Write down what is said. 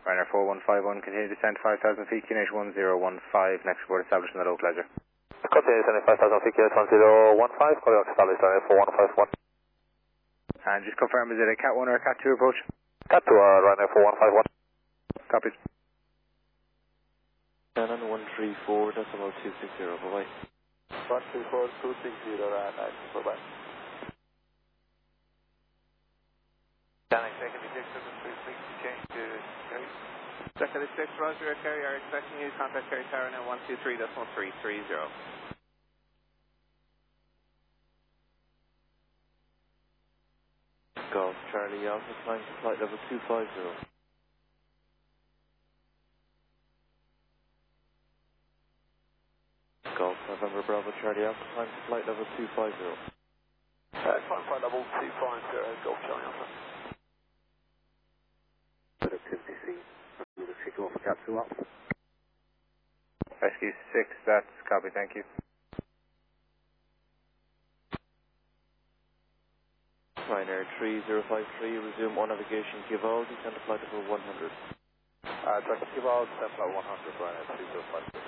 Ryanair 4151, continue descent 5,000 feet, QNH 1015, next report established in the local ledger. Continue descending 5,000 feet, QNH 1015, call established Ryanair 4151. And just confirm, is it a Cat 1 or a Cat 2 approach? Cat 2, Ryanair 4151. Copies. Shannon 134, decimal 260, bye-bye. 134, 260, Ryanair, bye-bye. Shannon, second 6, 736, change to carry. Second 6, Roger, carrier, expecting you, contact carrier tower now 123, decimal 330. Golf Charlie Alpha, climb to flight level 250. Golf November Bravo Charlie Alpha, climb to flight level 250. Climb flight level 250, Golf Charlie Alpha. Productivity C, we'll kick off a Cat 2 up. Rescue 6, that's copy, thank you. Ryanair 3053, resume on navigation Kival, descend to flight level 100. Direct Kival, descend flight 100, Ryanair 3053.